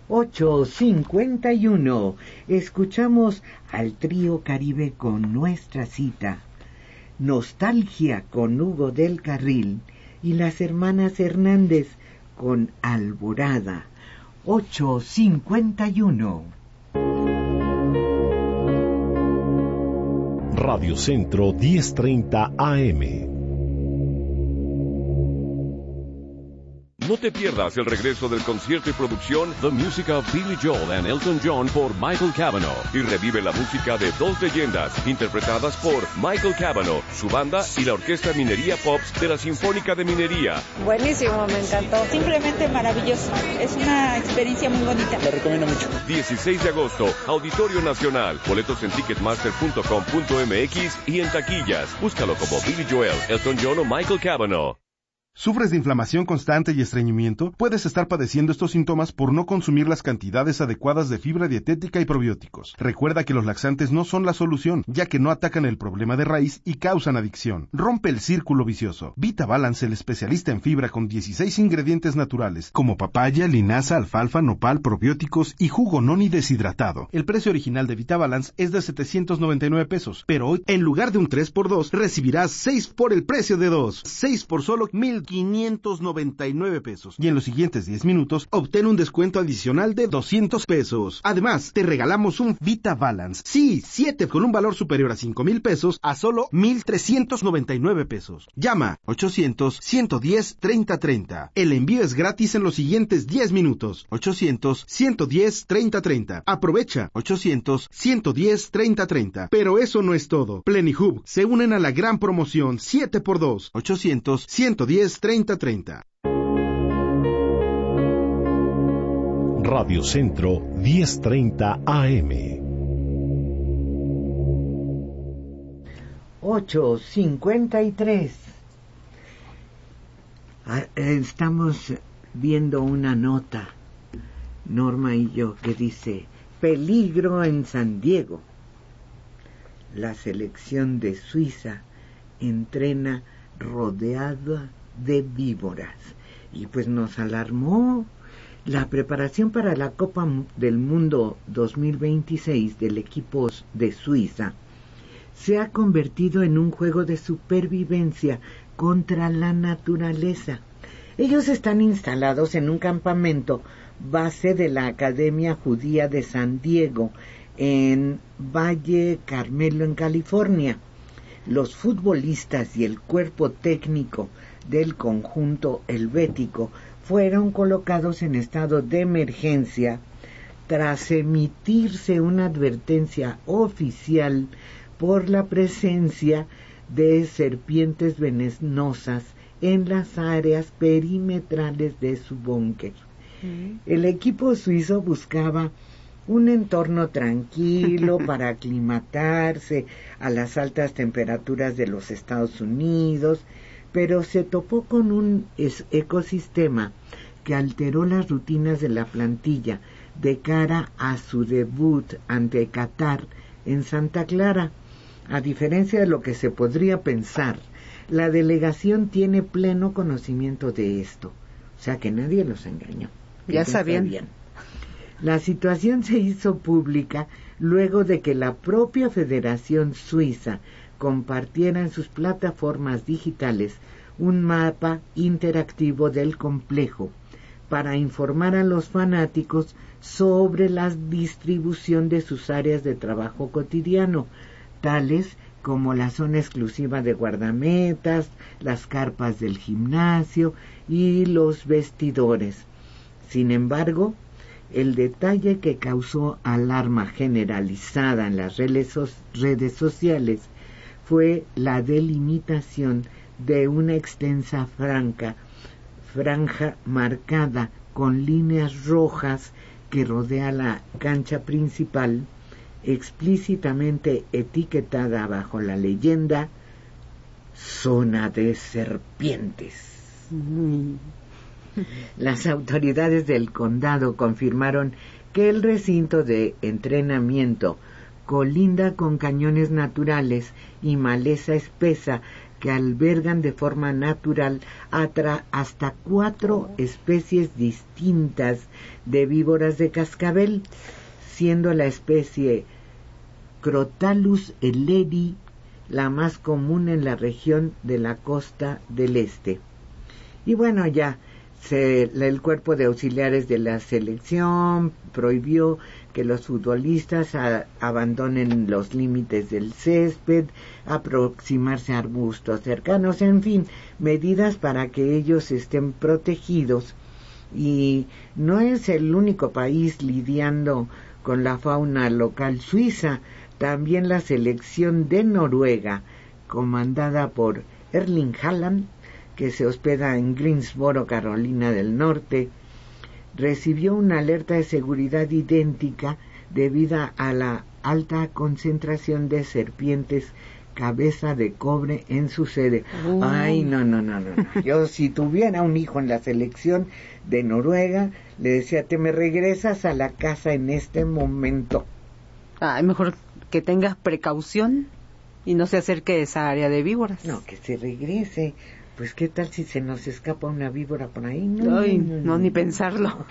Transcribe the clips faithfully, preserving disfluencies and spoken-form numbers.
ocho cincuenta y uno. Escuchamos al trío Caribe con Nuestra Cita, Nostalgia con Hugo del Carril y las hermanas Hernández con Alborada. ocho cincuenta y uno. Radio Centro diez treinta A M. No te pierdas el regreso del concierto y producción The Music of Billy Joel and Elton John por Michael Cavanaugh, y revive la música de dos leyendas interpretadas por Michael Cavanaugh, su banda y la Orquesta Minería Pops de la Sinfónica de Minería. Buenísimo, me encantó. Simplemente maravilloso. Es una experiencia muy bonita. Lo recomiendo mucho. dieciséis de agosto, Auditorio Nacional. Boletos en ticketmaster punto com punto m x y en taquillas. Búscalo como Billy Joel, Elton John o Michael Cavanaugh. ¿Sufres de inflamación constante y estreñimiento? Puedes estar padeciendo estos síntomas por no consumir las cantidades adecuadas de fibra dietética y probióticos. Recuerda que los laxantes no son la solución, ya que no atacan el problema de raíz y causan adicción. Rompe el círculo vicioso. Vita Balance, el especialista en fibra con dieciséis ingredientes naturales, como papaya, linaza, alfalfa, nopal, probióticos y jugo noni deshidratado. El precio original de Vita Balance es de setecientos noventa y nueve pesos, pero hoy, en lugar de un tres por dos, recibirás seis por el precio de dos. seis por solo mil quinientos noventa y nueve pesos. Y en los siguientes diez minutos, obtén un descuento adicional de doscientos pesos. Además, te regalamos un Vita Balance. Sí, siete con un valor superior a cinco mil pesos a solo mil trescientos noventa y nueve pesos. Llama ochocientos, ciento diez, treinta treinta. El envío es gratis en los siguientes diez minutos. ochocientos, ciento diez, treinta treinta. Aprovecha. ochocientos, ciento diez, treinta treinta. Pero eso no es todo. Plenihub se unen a la gran promoción siete por dos. ochocientos, ciento diez, treinta treinta. Radio Centro diez treinta A M. ocho cincuenta y tres. Estamos viendo una nota, Norma y yo, que dice: peligro en San Diego. La selección de Suiza entrena rodeada de víboras. Y pues nos alarmó. La preparación para la Copa del Mundo dos mil veintiséis del equipo de Suiza se ha convertido en un juego de supervivencia contra la naturaleza. Ellos están instalados en un campamento base de la Academia Judía de San Diego, en Valle Carmelo, en California. Los futbolistas y el cuerpo técnico del conjunto helvético fueron colocados en estado de emergencia tras emitirse una advertencia oficial por la presencia de serpientes venenosas en las áreas perimetrales de su búnker. Mm. El equipo suizo buscaba un entorno tranquilo para aclimatarse a las altas temperaturas de los Estados Unidos, pero se topó con un ecosistema que alteró las rutinas de la plantilla de cara a su debut ante Qatar en Santa Clara. A diferencia de lo que se podría pensar, la delegación tiene pleno conocimiento de esto, o sea que nadie los engañó. Ya sabían. sabían. La situación se hizo pública luego de que la propia Federación Suiza compartiera en sus plataformas digitales un mapa interactivo del complejo para informar a los fanáticos sobre la distribución de sus áreas de trabajo cotidiano, tales como la zona exclusiva de guardametas, las carpas del gimnasio y los vestidores. Sin embargo, el detalle que causó alarma generalizada en las redes, so- redes sociales fue la delimitación de una extensa franja, franja marcada con líneas rojas que rodea la cancha principal, explícitamente etiquetada bajo la leyenda Zona de Serpientes. Mm. Las autoridades del condado confirmaron que el recinto de entrenamiento colinda con cañones naturales y maleza espesa que albergan de forma natural hasta cuatro especies distintas de víboras de cascabel, siendo la especie Crotalus elleri la más común en la región de la costa del este. Y bueno, ya se, el cuerpo de auxiliares de la selección prohibió que los futbolistas a, abandonen los límites del césped, aproximarse a arbustos cercanos, en fin, medidas para que ellos estén protegidos. Y no es el único país lidiando con la fauna local suiza. También la selección de Noruega, comandada por Erling Haaland, que se hospeda en Greensboro, Carolina del Norte, recibió una alerta de seguridad idéntica debido a la alta concentración de serpientes cabeza de cobre en su sede. Uh. Ay, no, no, no, no. Yo si tuviera un hijo en la selección de Noruega, le decía, te me regresas a la casa en este momento. Ay, mejor que tengas precaución y no se acerque a esa área de víboras. No, que se regrese. Pues qué tal si se nos escapa una víbora por ahí. No, Ay, no, no, no, no, ni no. pensarlo.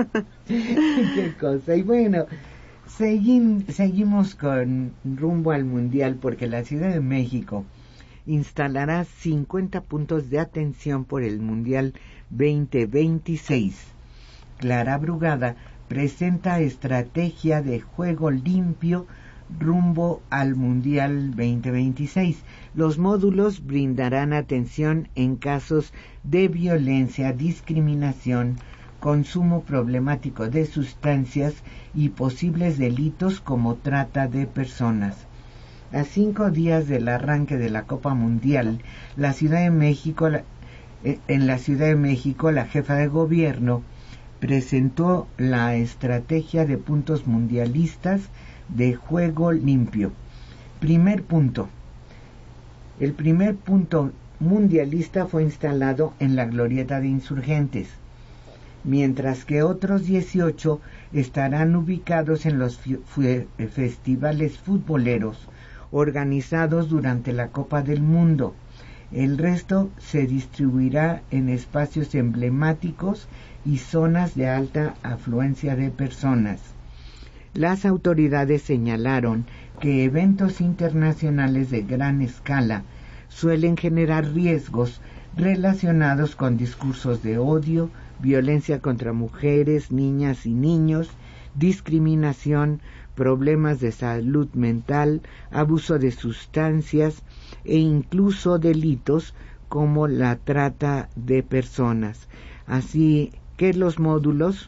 Qué cosa. Y bueno, seguim, seguimos con rumbo al Mundial, porque la Ciudad de México instalará cincuenta puntos de atención por el Mundial veinte veintiséis. Clara Brugada presenta estrategia de juego limpio rumbo al Mundial veinte veintiséis. Los módulos brindarán atención en casos de violencia, discriminación, consumo problemático de sustancias y posibles delitos como trata de personas. A cinco días del arranque de la Copa Mundial, la Ciudad de México, en la Ciudad de México, la jefa de gobierno presentó la estrategia de puntos mundialistas de juego limpio. Primer punto. El primer punto mundialista fue instalado en la Glorieta de Insurgentes, mientras que otros dieciocho estarán ubicados en los festivales futboleros organizados durante la Copa del Mundo. El resto se distribuirá en espacios emblemáticos y zonas de alta afluencia de personas. Las autoridades señalaron que eventos internacionales de gran escala suelen generar riesgos relacionados con discursos de odio, violencia contra mujeres, niñas y niños, discriminación, problemas de salud mental, abuso de sustancias e incluso delitos como la trata de personas. Así que los módulos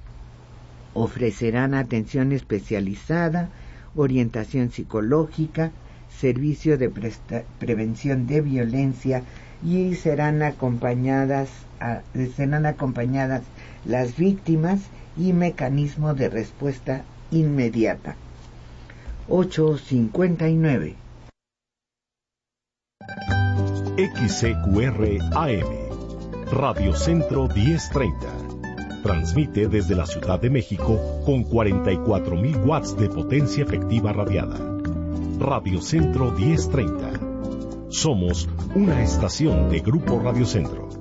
ofrecerán atención especializada, orientación psicológica, servicio de presta- prevención de violencia y serán acompañadas a, serán acompañadas las víctimas y mecanismo de respuesta inmediata. ocho cincuenta y nueve. X C Q R A M, Radio Centro diez treinta. Transmite desde la Ciudad de México con cuarenta y cuatro mil watts de potencia efectiva radiada. Radio Centro diez treinta. Somos una estación de Grupo Radio Centro.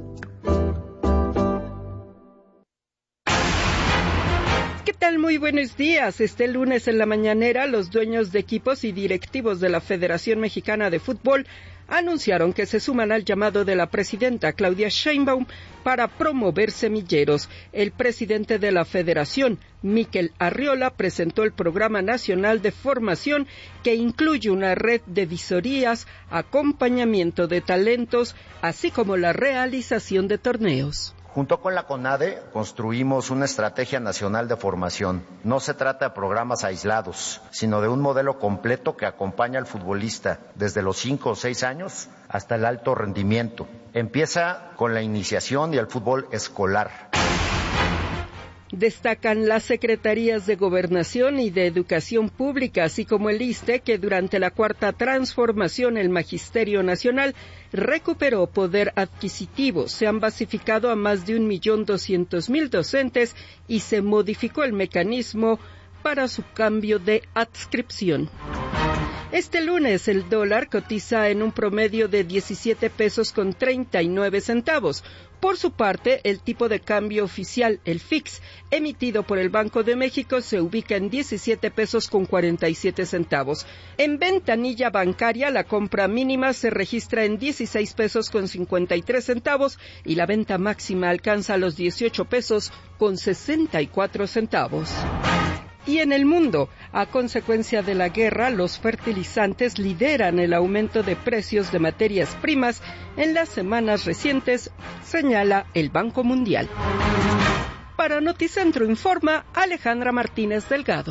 ¿Qué tal? Muy buenos días. Este lunes en la mañanera, los dueños de equipos y directivos de la Federación Mexicana de Fútbol anunciaron que se suman al llamado de la presidenta Claudia Sheinbaum para promover semilleros. El presidente de la Federación, Miquel Arriola, presentó el Programa Nacional de Formación, que incluye una red de visorías, acompañamiento de talentos, así como la realización de torneos. Junto con la CONADE construimos una estrategia nacional de formación. No se trata de programas aislados, sino de un modelo completo que acompaña al futbolista desde los cinco o seis años hasta el alto rendimiento. Empieza con la iniciación y el fútbol escolar. Destacan las secretarías de Gobernación y de Educación Pública, así como el ISSSTE, que durante la cuarta transformación el Magisterio Nacional recuperó poder adquisitivo. Se han basificado a más de un millón doscientos mil docentes y se modificó el mecanismo para su cambio de adscripción. Este lunes el dólar cotiza en un promedio de diecisiete pesos con treinta y nueve centavos. Por su parte, el tipo de cambio oficial, el F I X, emitido por el Banco de México, se ubica en diecisiete pesos con cuarenta y siete centavos. En ventanilla bancaria, la compra mínima se registra en dieciséis pesos con cincuenta y tres centavos y la venta máxima alcanza los dieciocho pesos con sesenta y cuatro centavos. Y en el mundo, a consecuencia de la guerra, los fertilizantes lideran el aumento de precios de materias primas en las semanas recientes, señala el Banco Mundial. Para Noticentro informa Alejandra Martínez Delgado.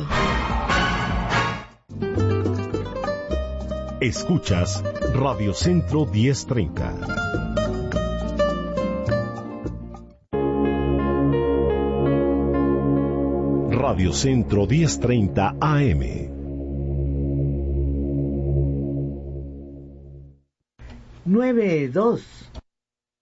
Escuchas Radio Centro diez treinta. Radio Centro diez treinta A M. nueve dos.